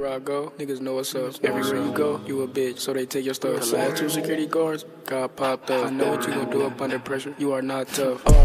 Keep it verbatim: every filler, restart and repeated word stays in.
Everywhere I go, niggas know what's up. Everywhere you go, you a bitch, so they take your stuff. Last two security guards, God popped up. I know what you gon' do up under pressure. You are not tough.